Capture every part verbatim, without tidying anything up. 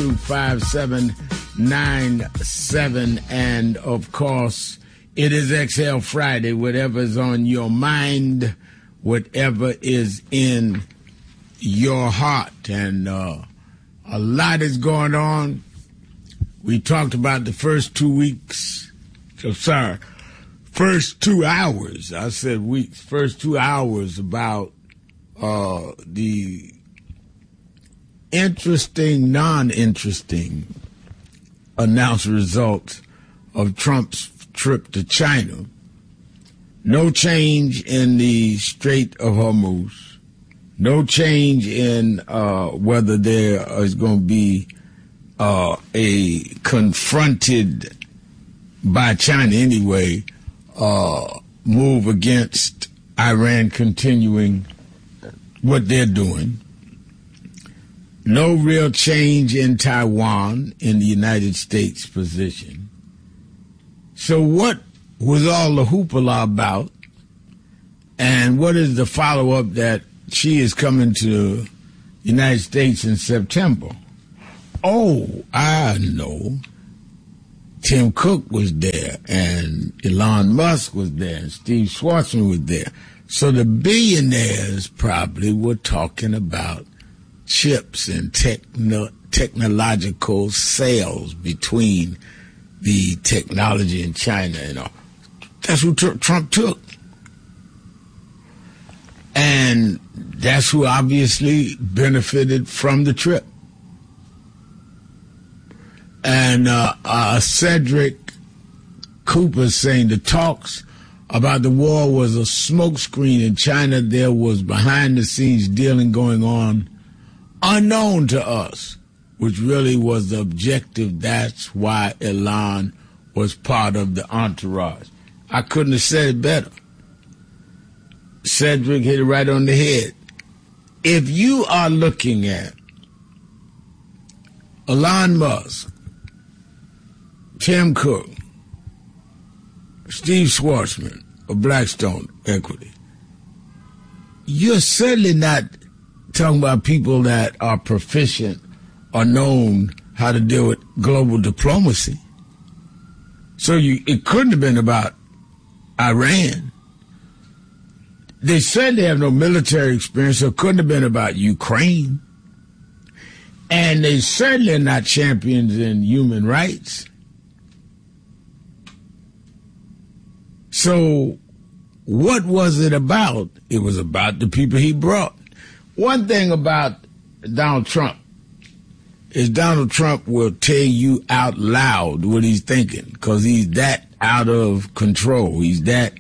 two, five seven nine seven. And, of course, it is Exhale Friday. Whatever's on your mind, whatever is in your heart. And uh, a lot is going on. We talked about the first two weeks. So, sorry, first two hours. I said weeks. First two hours about uh, the interesting, non-interesting announced results of Trump's trip to China. No change in the Strait of Hormuz. No change in uh, whether there is going to be uh, a confronted, by China anyway, uh, move against Iran continuing what they're doing. No real change in Taiwan in the United States position. So what was all the hoopla about? And what is the follow-up that she is coming to the United States in September? Oh, I know. Tim Cook was there, and Elon Musk was there, and Steve Schwarzman was there. So the billionaires probably were talking about chips and techno- technological sales between the technology in China and all. That's who t- Trump took. And that's who obviously benefited from the trip. And uh, uh, Cedric Cooper saying the talks about the war was a smokescreen in China. There was behind-the-scenes dealing going on unknown to us, which really was the objective. That's why Elon was part of the entourage. I couldn't have said it better. Cedric hit it right on the head. If you are looking at Elon Musk, Tim Cook, Steve Schwarzman of Blackstone Equity, you're certainly not talking about people that are proficient or known how to deal with global diplomacy. So you, it couldn't have been about Iran. They certainly have no military experience, so it couldn't have been about Ukraine. And they certainly are not champions in human rights. So what was it about? It was about the people he brought. One thing about Donald Trump is Donald Trump will tell you out loud what he's thinking because he's that out of control. He's that,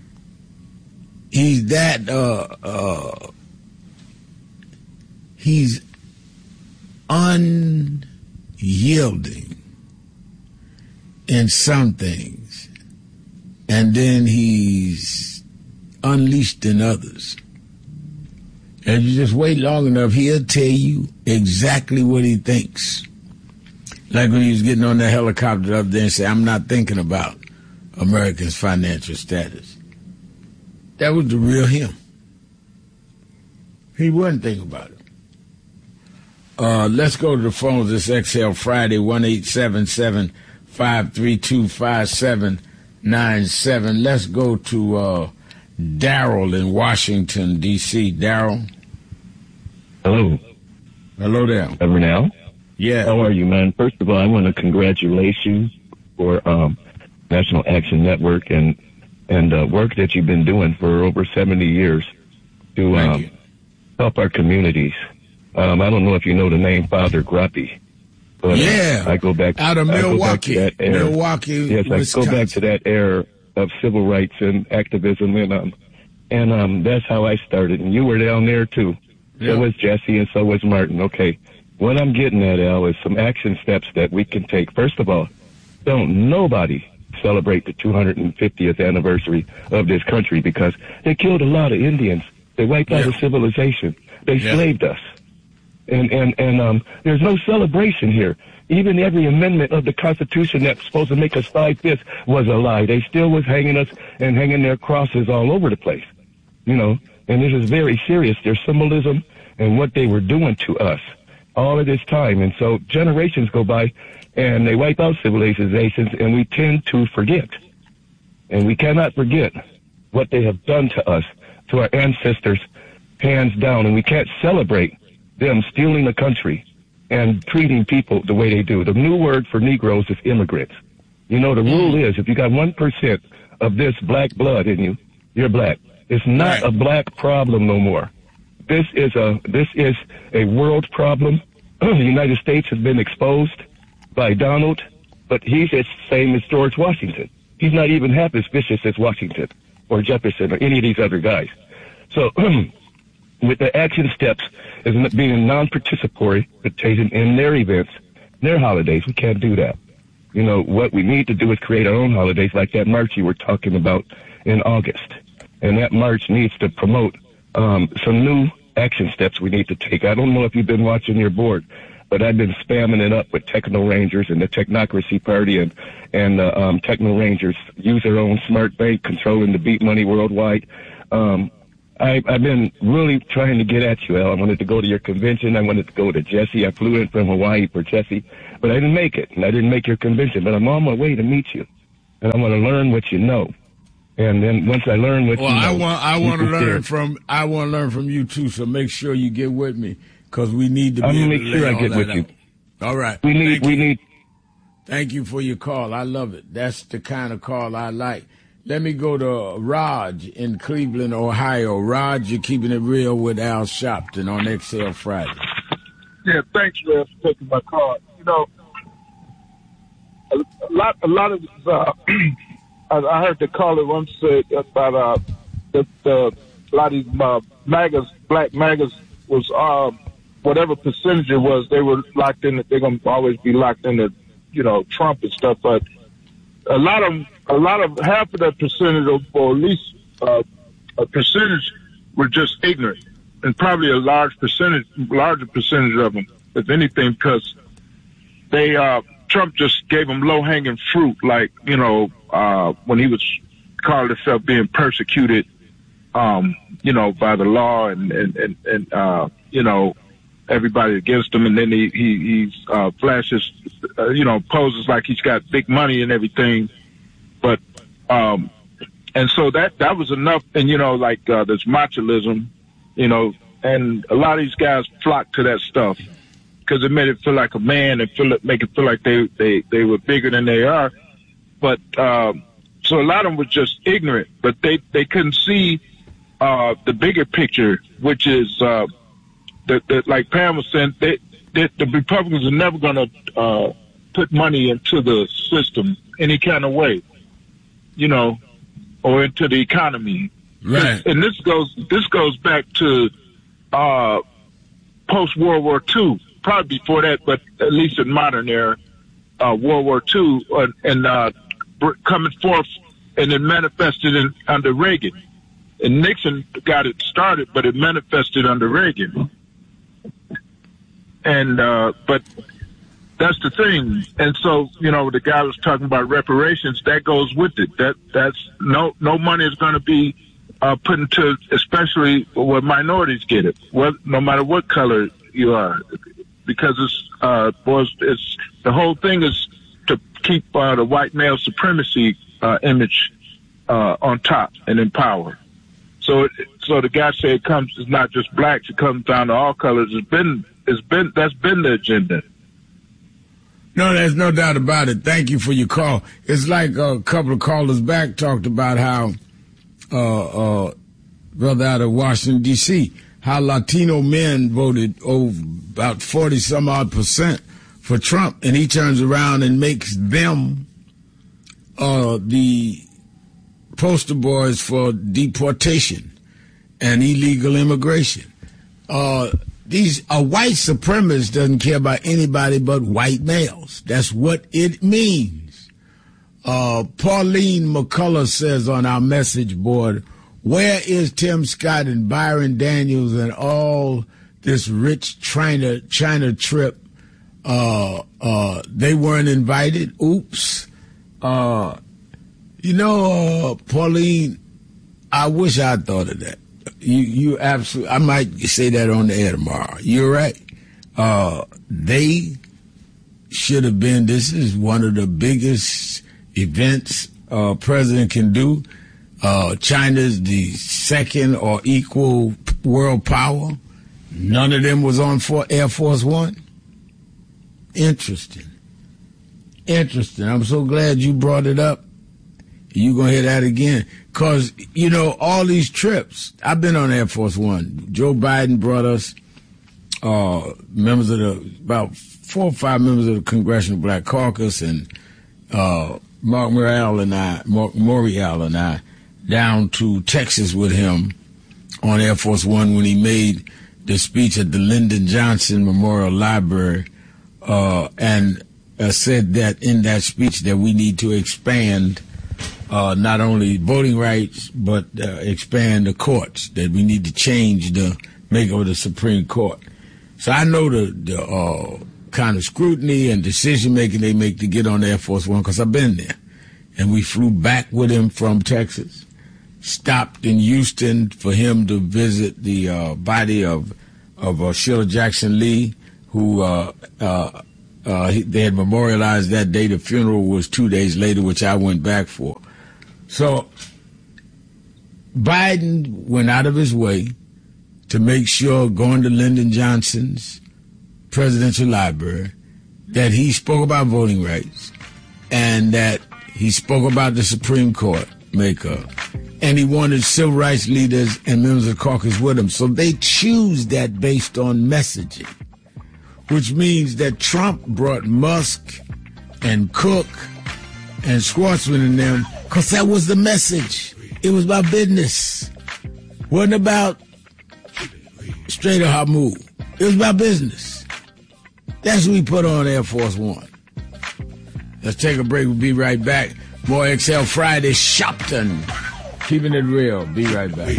he's that, uh, uh, he's unyielding in some things, and then he's unleashed in others. And you just wait long enough, he'll tell you exactly what he thinks. Like when he was getting on the helicopter up there and say, I'm not thinking about Americans' financial status. That was the real him. He wouldn't think about it. Uh, let's go to the phones. It's Exhale Friday, one eight seven seven, five three two, five seven nine seven. Let's go to uh, Daryl in Washington, D C Daryl. Hello. Hello there. Ever now? Yeah. How are you, man? First of all, I want to congratulate you for um, National Action Network and and uh, work that you've been doing for over seventy years to um, help our communities. Um, I don't know if you know the name Father Gruppy. But, yeah. Uh, I go back out of Milwaukee. Back to that era. Milwaukee, Yes, Wisconsin. I go back to that era of civil rights and activism, and um, and um, that's how I started. And you were down there too. Yeah. So was Jesse, and so was Martin. Okay, what I'm getting at, Al, is some action steps that we can take. First of all, don't nobody celebrate the two hundred fiftieth anniversary of this country because they killed a lot of Indians. They wiped out yeah. a civilization. They yeah. slaved us. And, and, and, um, there's no celebration here. Even every amendment of the Constitution that's supposed to make us five-fifths was a lie. They still was hanging us and hanging their crosses all over the place. You know, and this is very serious. There's symbolism and what they were doing to us. all of this time. And so generations go by and they wipe out civilizations, and we tend to forget. And we cannot forget what they have done to us, to our ancestors, hands down. And we can't celebrate them stealing the country and treating people the way they do. The new word for Negroes is immigrants. You know, the rule is if you got one percent of this black blood in you, you're black. It's not a black problem no more. This is a this is a world problem. The United States has been exposed by Donald, but he's the same as George Washington. He's not even half as vicious as Washington or Jefferson or any of these other guys. So with the action steps as being non-participatory in their events, their holidays, we can't do that. You know, what we need to do is create our own holidays like that march you were talking about in August. And that march needs to promote um, some new action steps we need to take. I don't know if you've been watching your board, but I've been spamming it up with Techno Rangers and the Technocracy Party, and and uh, um, Techno Rangers use their own smart bank controlling the beat money worldwide. Um, I, I've been really trying to get at you, Al. I wanted to go to your convention. I wanted to go to Jesse. I flew in from Hawaii for Jesse, but I didn't make it, and I didn't make your convention. But I'm on my way to meet you, and I want to learn what you know. And then once I learn what well, you know, I want I want to learn share. from I want to learn from you too. So make sure you get with me, because we need to be I'm able gonna to make sure lay I all get that with out. you. All right. We need Thank we you. need. Thank you for your call. I love it. That's the kind of call I like. Let me go to Raj in Cleveland, Ohio. Raj, you're keeping it real with Al Sharpton on X L Friday. Yeah, thanks, Rev, for taking my call. You know, a, a lot, a lot of this, uh, I, I heard the caller once say about uh, the, the a lot of these uh, MAGAs, black MAGAs, was uh, whatever percentage it was, they were locked in. They're gonna always be locked into, you know, Trump and stuff. But a lot of, a lot of half of that percentage, or at least uh, a percentage, were just ignorant, and probably a large percentage, larger percentage of them, if anything, because they uh, Trump just gave them low hanging fruit, like, you know, uh, when he was called himself being persecuted, um, you know, by the law, and and and, and uh, you know, everybody against him, and then he he, he uh, flashes, uh, you know, poses like he's got big money and everything, but um, and so that that was enough, and you know, like uh, this machoism, you know, and a lot of these guys flock to that stuff because it made it feel like a man, and feel it, make it feel like they they they were bigger than they are, but um, so a lot of them were just ignorant, but they they couldn't see uh, the bigger picture, which is. Uh, That, that, like Pam was saying, they, they, the Republicans are never going to uh, put money into the system any kind of way, you know, or into the economy. Right. And this goes this goes back to uh, post World War Two, probably before that, but at least in modern era, uh, World War Two, uh, and uh, coming forth, and it manifested in, under Reagan. And Nixon got it started, but it manifested under Reagan. And, uh, but that's the thing. And so, you know, the guy was talking about reparations, that goes with it. That, that's no, no money is going to be, uh, put into, especially where minorities get it, what, no matter what color you are, because it's, uh, was, it's, the whole thing is to keep, uh, the white male supremacy, uh, image, uh, on top and in power. So, so the guy said it comes, it's not just blacks, it comes down to all colors. It's been, it's been, that's been the agenda. No, there's no doubt about it. Thank you for your call. It's like a couple of callers back talked about how, uh, uh, brother out of Washington, D C, how Latino men voted over about forty some odd percent for Trump, and he turns around and makes them, uh, the poster boys for deportation and illegal immigration. Uh, these a white supremacist doesn't care about anybody but white males. That's what it means. Uh, Pauline McCullough says on our message board, where is Tim Scott and Byron Daniels and all this rich China China trip? Uh, uh, they weren't invited. Oops. Uh, You know, uh, Pauline, I wish I'd thought of that. You, you absolutely, I might say that on the air tomorrow. You're right. Uh, they should have been, this is one of the biggest events a uh, president can do. Uh, China's the second or equal world power. None of them was on for Air Force One. Interesting. Interesting. I'm so glad you brought it up. You're going to hear that again. Because, you know, all these trips, I've been on Air Force One. Joe Biden brought us uh, members of the, about four or five members of the Congressional Black Caucus, and uh, Mark Morial and I, Mark Morial and I, down to Texas with him on Air Force One when he made the speech at the Lyndon Johnson Memorial Library, uh, and uh, said that in that speech that we need to expand uh, not only voting rights, but uh, expand the courts, that we need to change the makeup of the Supreme Court. So I know the, the uh, kind of scrutiny and decision-making they make to get on Air Force One, because I've been there. And we flew back with him from Texas. Stopped in Houston for him to visit the uh, body of of uh, Sheila Jackson Lee, who uh, uh, uh, he, they had memorialized that day. The funeral was two days later, which I went back for. So Biden went out of his way to make sure, going to Lyndon Johnson's presidential library, that he spoke about voting rights and that he spoke about the Supreme Court makeup. And he wanted civil rights leaders and members of the caucus with him. So they choose that based on messaging, which means that Trump brought Musk and Cook and Schwartzman and them because that was the message. It was about business. It wasn't about Strait of Hormuz. It was about business. That's what we put on Air Force One. Let's take a break. We'll be right back. More X L Friday Shopton. Keeping it real. Be right back.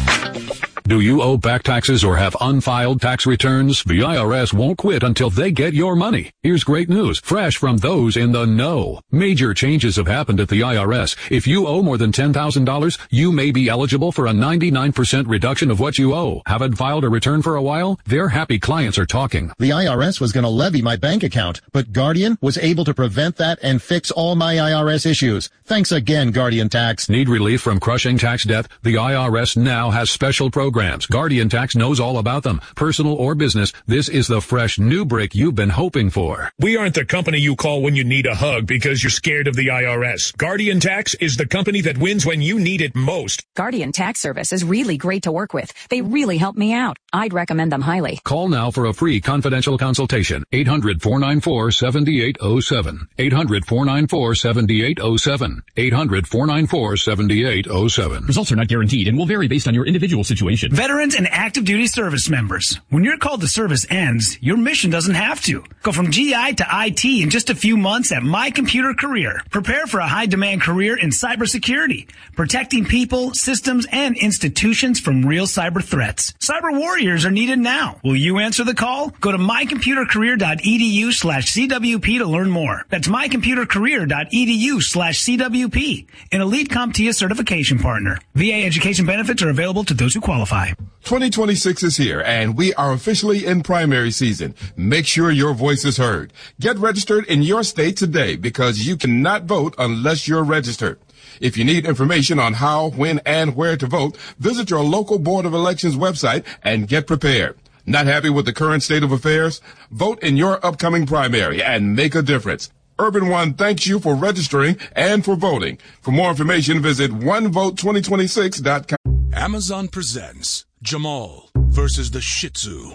Do you owe back taxes or have unfiled tax returns? The I R S won't quit until they get your money. Here's great news, fresh from those in the know. Major changes have happened at the I R S. If you owe more than ten thousand dollars, you may be eligible for a ninety-nine percent reduction of what you owe. Haven't filed a return for a while? Their happy clients are talking. The I R S was going to levy my bank account, but Guardian was able to prevent that and fix all my I R S issues. Thanks again, Guardian Tax. Need relief from crushing tax debt? The I R S now has special programs. Guardian Tax knows all about them. Personal or business, this is the fresh new break you've been hoping for. We aren't the company you call when you need a hug because you're scared of the I R S. Guardian Tax is the company that wins when you need it most. Guardian Tax Service is really great to work with. They really help me out. I'd recommend them highly. Call now for a free confidential consultation. eight hundred, four nine four, seven eight zero seven. eight hundred, four nine four, seven eight zero seven. eight hundred, four nine four, seven eight zero seven. Results are not guaranteed and will vary based on your individual situation. Veterans and active duty service members. When your call to service ends, your mission doesn't have to. Go from G I to I T in just a few months at My Computer Career. Prepare for a high-demand career in cybersecurity, protecting people, systems, and institutions from real cyber threats. Cyber warriors are needed now. Will you answer the call? Go to mycomputercareer.edu slash CWP to learn more. That's mycomputercareer.edu slash CWP, an elite CompTIA certification partner. V A education benefits are available to those who qualify. twenty twenty-six is here, and we are officially in primary season. Make sure your voice is heard. Get registered in your state today because you cannot vote unless you're registered. If you need information on how, when, and where to vote, visit your local Board of Elections website and get prepared. Not happy with the current state of affairs? Vote in your upcoming primary and make a difference. Urban One thanks you for registering and for voting. For more information, visit one vote twenty twenty-six dot com. Amazon presents Jamal versus the Shih Tzu.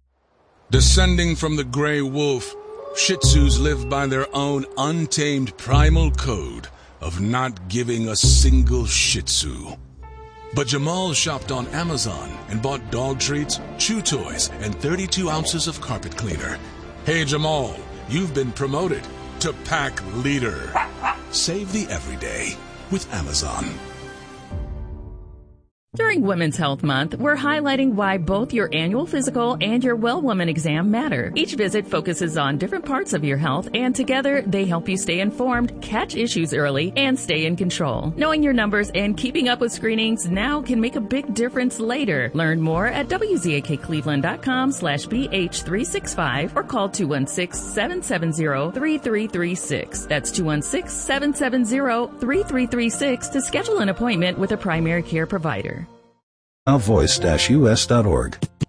Descending from the gray wolf, Shih Tzus live by their own untamed primal code of not giving a single Shih Tzu. But Jamal shopped on Amazon and bought dog treats, chew toys, and thirty-two ounces of carpet cleaner. Hey Jamal, you've been promoted to pack leader. Save the everyday with Amazon. During Women's Health Month, we're highlighting why both your annual physical and your Well Woman exam matter. Each visit focuses on different parts of your health, and together they help you stay informed, catch issues early, and stay in control. Knowing your numbers and keeping up with screenings now can make a big difference later. Learn more at W Z A K Cleveland dot com slash B H three sixty-five or call two one six, seven seven zero, three three three six. That's two one six, seven seven zero, three three three six to schedule an appointment with a primary care provider. voice dash U S dot org.